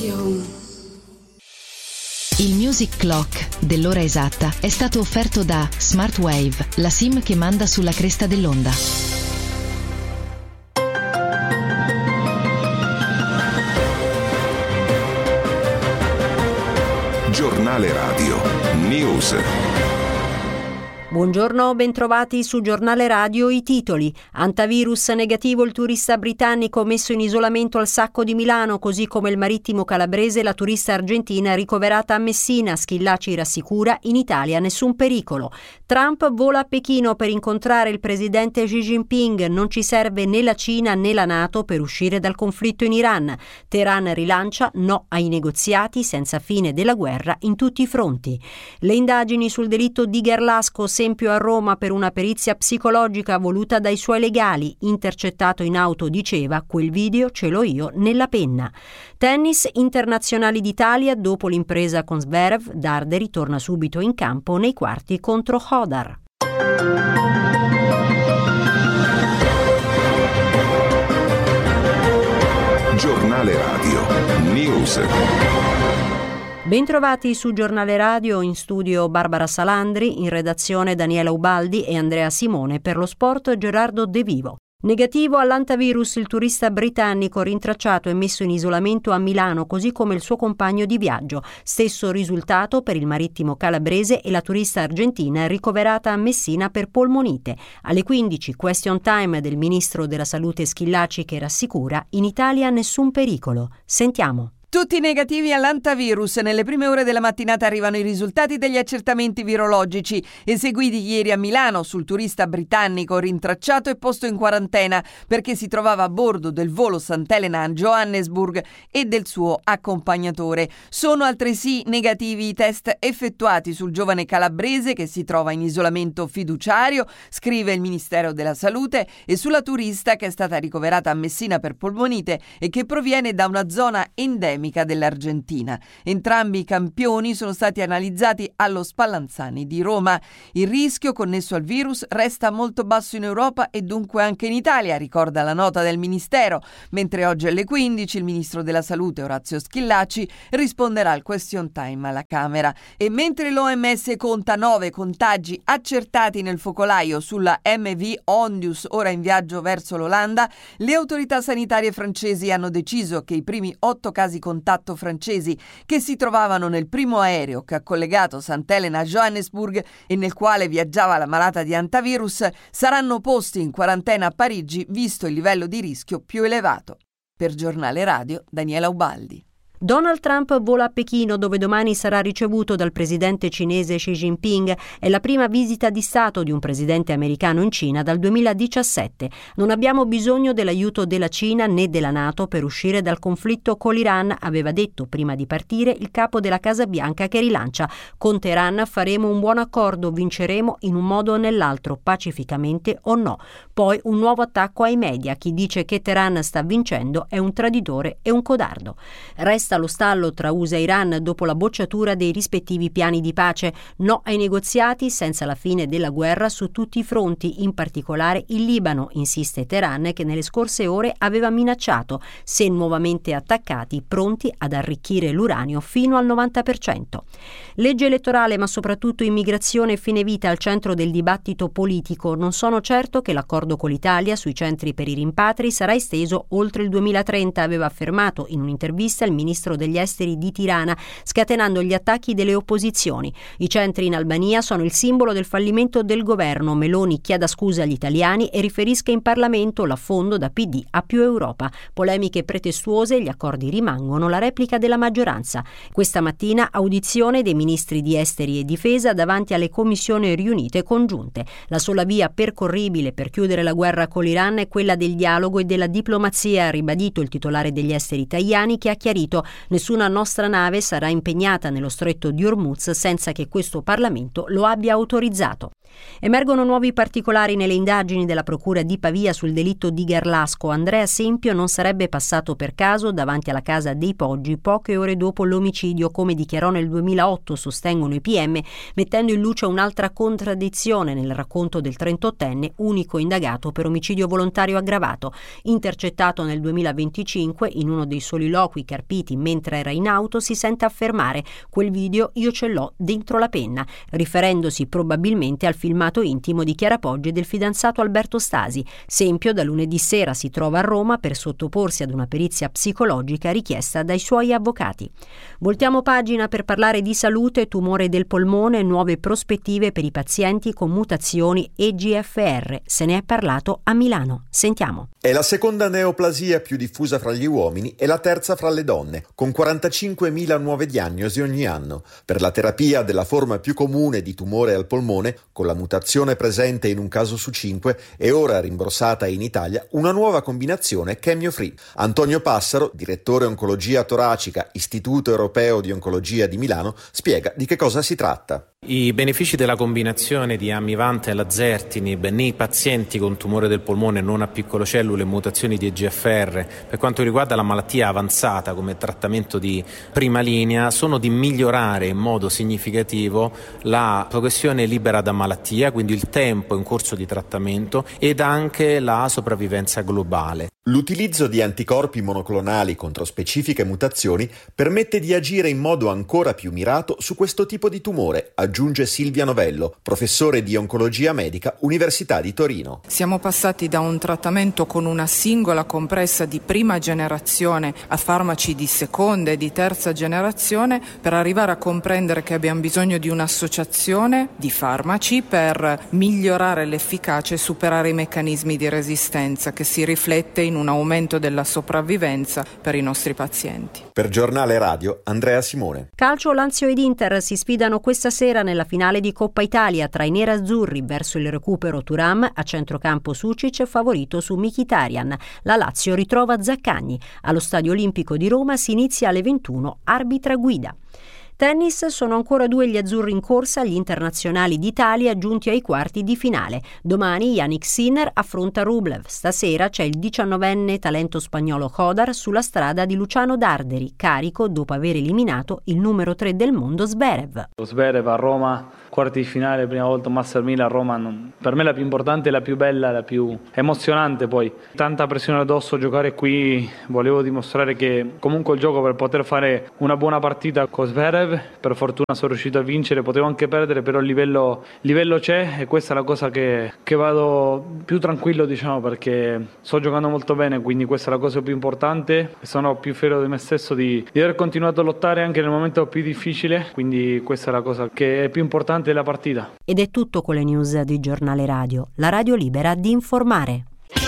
Il Music Clock dell'ora esatta è stato offerto da Smartwave, la SIM che manda sulla cresta dell'onda. Giornale Radio News. Buongiorno, bentrovati su Giornale Radio. I titoli: antivirus negativo il turista britannico messo in isolamento al Sacco di Milano, così come il marittimo calabrese, la turista argentina ricoverata a Messina, Schillaci rassicura, in Italia nessun pericolo. Trump vola a Pechino per incontrare il presidente Xi Jinping, non ci serve né la Cina né la NATO per uscire dal conflitto in Iran. Teheran rilancia no ai negoziati senza fine della guerra in tutti i fronti. Le indagini sul delitto di Gerlasco, esempio a Roma per una perizia psicologica voluta dai suoi legali, intercettato in auto diceva quel video ce l'ho io nella penna. Tennis, internazionali d'Italia, dopo l'impresa con Zverev, Darde ritorna subito in campo nei quarti contro Hodar. Giornale Radio News. Bentrovati su Giornale Radio, in studio Barbara Salandri, in redazione Daniela Ubaldi e Andrea Simone, per lo sport Gerardo De Vivo. Negativo all'antivirus il turista britannico rintracciato e messo in isolamento a Milano, così come il suo compagno di viaggio. Stesso risultato per il marittimo calabrese e la turista argentina ricoverata a Messina per polmonite. Alle 15 question time del ministro della salute Schillaci che rassicura in Italia nessun pericolo. Sentiamo. Tutti negativi all'antivirus. Nelle prime ore della mattinata arrivano i risultati degli accertamenti virologici eseguiti ieri a Milano sul turista britannico rintracciato e posto in quarantena perché si trovava a bordo del volo Sant'Elena a Johannesburg e del suo accompagnatore. Sono altresì negativi i test effettuati sul giovane calabrese che si trova in isolamento fiduciario, scrive il Ministero della Salute, e sulla turista che è stata ricoverata a Messina per polmonite e che proviene da una zona endemica dell'Argentina. Entrambi i campioni sono stati analizzati allo Spallanzani di Roma. Il rischio connesso al virus resta molto basso in Europa e dunque anche in Italia, ricorda la nota del Ministero, mentre oggi alle 15 il Ministro della Salute Orazio Schillaci risponderà al question time alla Camera. E mentre l'OMS conta 9 contagi accertati nel focolaio sulla MV Ondius, ora in viaggio verso l'Olanda, le autorità sanitarie francesi hanno deciso che i primi 8 casi contatto francesi che si trovavano nel primo aereo che ha collegato Sant'Elena a Johannesburg e nel quale viaggiava la malata di antivirus saranno posti in quarantena a Parigi visto il livello di rischio più elevato. Per Giornale Radio, Daniela Ubaldi. Donald Trump vola a Pechino, dove domani sarà ricevuto dal presidente cinese Xi Jinping. È la prima visita di Stato di un presidente americano in Cina dal 2017. Non abbiamo bisogno dell'aiuto della Cina né della NATO per uscire dal conflitto con l'Iran, aveva detto prima di partire il capo della Casa Bianca che rilancia. Con Teheran faremo un buon accordo, vinceremo in un modo o nell'altro, pacificamente o no. Poi un nuovo attacco ai media. Chi dice che Teheran sta vincendo è un traditore e un codardo. Resta allo stallo tra USA e Iran dopo la bocciatura dei rispettivi piani di pace. No ai negoziati senza la fine della guerra su tutti i fronti, in particolare il Libano, insiste Teheran, che nelle scorse ore aveva minacciato, se nuovamente attaccati, pronti ad arricchire l'uranio fino al 90%. Legge elettorale, ma soprattutto immigrazione e fine vita al centro del dibattito politico. Non sono certo che l'accordo con l'Italia sui centri per i rimpatri sarà esteso oltre il 2030, aveva affermato in un'intervista il ministro degli esteri di Tirana, scatenando gli attacchi delle opposizioni. I centri in Albania sono il simbolo del fallimento del governo. Meloni chieda scusa agli italiani e riferisca in Parlamento l'affondo da PD a più Europa. Polemiche pretestuose, gli accordi rimangono, la replica della maggioranza. Questa mattina audizione dei ministri di esteri e difesa davanti alle commissioni riunite congiunte. La sola via percorribile per chiudere la guerra con l'Iran è quella del dialogo e della diplomazia, ha ribadito il titolare degli esteri Tajani, che ha chiarito: nessuna nostra nave sarà impegnata nello stretto di Hormuz senza che questo Parlamento lo abbia autorizzato. Emergono nuovi particolari nelle indagini della Procura di Pavia sul delitto di Garlasco. Andrea Sempio non sarebbe passato per caso davanti alla casa dei Poggi poche ore dopo l'omicidio, come dichiarò nel 2008, sostengono i PM, mettendo in luce un'altra contraddizione nel racconto del 38enne, unico indagato per omicidio volontario aggravato. Intercettato nel 2025, in uno dei soliloqui carpiti mentre era in auto, si sente affermare: quel video io ce l'ho dentro la penna, riferendosi probabilmente al filmato intimo di Chiara Poggi e del fidanzato Alberto Stasi. Sempio da lunedì sera si trova a Roma per sottoporsi ad una perizia psicologica richiesta dai suoi avvocati. Voltiamo pagina per parlare di salute, tumore del polmone, nuove prospettive per i pazienti con mutazioni EGFR. Se ne è parlato a Milano. Sentiamo. È la seconda neoplasia più diffusa fra gli uomini e la terza fra le donne, con 45.000 nuove diagnosi ogni anno. Per la terapia della forma più comune di tumore al polmone, con la mutazione presente in un caso su 5 e ora rimborsata in Italia, una nuova combinazione chemio-free. Antonio Passaro, direttore oncologia toracica, Istituto Europeo di Oncologia di Milano, spiega di che cosa si tratta. I benefici della combinazione di Amivante e Lazertinib nei pazienti con tumore del polmone non a piccole mutazioni di EGFR, per quanto riguarda la malattia avanzata come trattamento di prima linea, sono di migliorare in modo significativo la progressione libera da malattia, quindi il tempo in corso di trattamento, ed anche la sopravvivenza globale. L'utilizzo di anticorpi monoclonali contro specifiche mutazioni permette di agire in modo ancora più mirato su questo tipo di tumore, aggiunge Silvia Novello, professore di oncologia medica, Università di Torino. Siamo passati da un trattamento con una singola compressa di prima generazione a farmaci di seconda e di terza generazione per arrivare a comprendere che abbiamo bisogno di un'associazione di farmaci per migliorare l'efficacia e superare i meccanismi di resistenza, che si riflette in un aumento della sopravvivenza per i nostri pazienti. Per Giornale Radio, Andrea Simone. Calcio, Lazio ed Inter si sfidano questa sera nella finale di Coppa Italia tra i nerazzurri verso il recupero Thuram, a centrocampo Sucic favorito su Mkhitaryan. La Lazio ritrova Zaccagni. Allo Stadio Olimpico di Roma si inizia alle 21, arbitra guida. Tennis, sono ancora 2 gli azzurri in corsa, gli internazionali d'Italia giunti ai quarti di finale. Domani Yannick Sinner affronta Rublev. Stasera c'è il 19enne talento spagnolo Hodar sulla strada di Luciano Darderi, carico dopo aver eliminato il numero 3 del mondo Zverev. Zverev a Roma, quarti di finale, prima volta Master 1000 a Roma. Per me la più importante, la più bella, la più emozionante poi. Tanta pressione addosso, giocare qui, volevo dimostrare che comunque il gioco per poter fare una buona partita con Zverev. Per fortuna sono riuscito a vincere, potevo anche perdere, però il livello c'è e questa è la cosa che vado più tranquillo, diciamo, perché sto giocando molto bene, quindi questa è la cosa più importante e sono più fiero di me stesso di aver continuato a lottare anche nel momento più difficile, quindi questa è la cosa che è più importante della partita. Ed è tutto con le news di Giornale Radio, la radio libera di informare.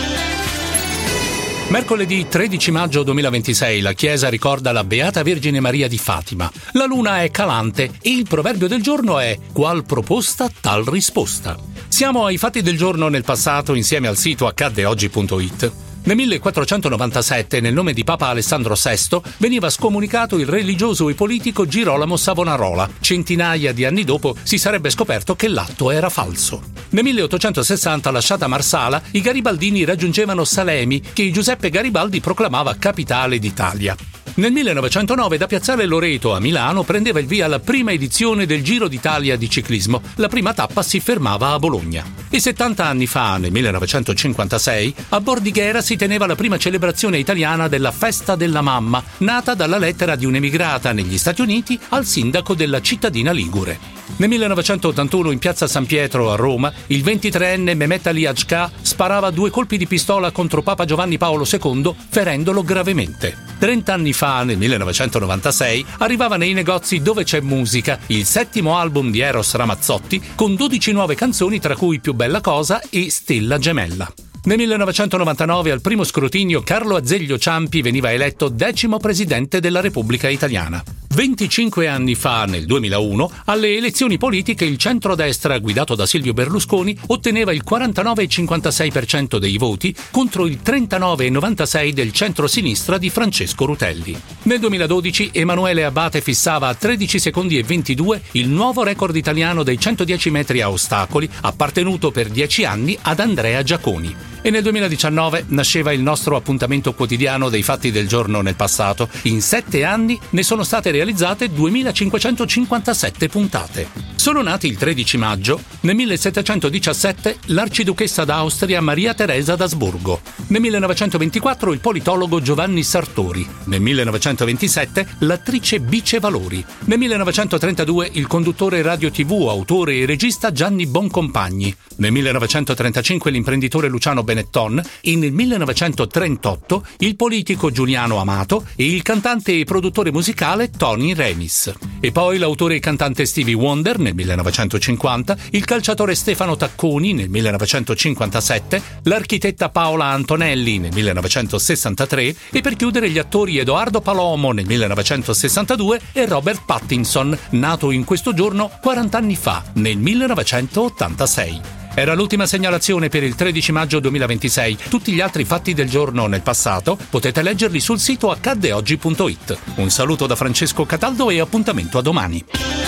Mercoledì 13 maggio 2026 la Chiesa ricorda la Beata Vergine Maria di Fatima. La luna è calante e il proverbio del giorno è «Qual proposta, tal risposta». Siamo ai fatti del giorno nel passato insieme al sito accaddeoggi.it. Nel 1497, nel nome di Papa Alessandro VI, veniva scomunicato il religioso e politico Girolamo Savonarola. Centinaia di anni dopo si sarebbe scoperto che l'atto era falso. Nel 1860, lasciata Marsala, i garibaldini raggiungevano Salemi, che Giuseppe Garibaldi proclamava capitale d'Italia. Nel 1909 da Piazzale Loreto a Milano prendeva il via la prima edizione del Giro d'Italia di ciclismo. La prima tappa si fermava a Bologna. E 70 anni fa, nel 1956, a Bordighera si teneva la prima celebrazione italiana della Festa della Mamma, nata dalla lettera di un'emigrata negli Stati Uniti al sindaco della cittadina ligure. Nel 1981 in piazza San Pietro a Roma, il 23enne Mehmet Ali Agca sparava 2 colpi di pistola contro Papa Giovanni Paolo II, ferendolo gravemente. 30 anni fa, nel 1996, arrivava nei negozi Dove c'è musica, il 7° album di Eros Ramazzotti, con 12 nuove canzoni tra cui Più bella cosa e Stella gemella. Nel 1999 al primo scrutinio Carlo Azeglio Ciampi veniva eletto 10° presidente della Repubblica Italiana. 25 anni fa, nel 2001, alle elezioni politiche il centrodestra, guidato da Silvio Berlusconi, otteneva il 49,56% dei voti contro il 39,96% del centro-sinistra di Francesco Rutelli. Nel 2012 Emanuele Abbate fissava a 13 secondi e 22 il nuovo record italiano dei 110 metri a ostacoli, appartenuto per 10 anni ad Andrea Giaconi. E nel 2019 nasceva il nostro appuntamento quotidiano dei fatti del giorno nel passato. In 7 anni ne sono state realizzate 2557 puntate. Sono nati il 13 maggio. Nel 1717 l'arciduchessa d'Austria Maria Teresa d'Asburgo. Nel 1924 il politologo Giovanni Sartori. Nel 1927 l'attrice Bice Valori. Nel 1932 il conduttore radio TV, autore e regista Gianni Boncompagni. Nel 1935 l'imprenditore Luciano Benetton e nel 1938 il politico Giuliano Amato e il cantante e produttore musicale Tony Remis. E poi l'autore e cantante Stevie Wonder nel 1950, il calciatore Stefano Tacconi nel 1957, l'architetta Paola Antonelli nel 1963 e per chiudere gli attori Edoardo Palomo nel 1962 e Robert Pattinson, nato in questo giorno 40 anni fa, nel 1986. Era l'ultima segnalazione per il 13 maggio 2026. Tutti gli altri fatti del giorno nel passato potete leggerli sul sito accaddeoggi.it. Un saluto da Francesco Cataldo e appuntamento a domani.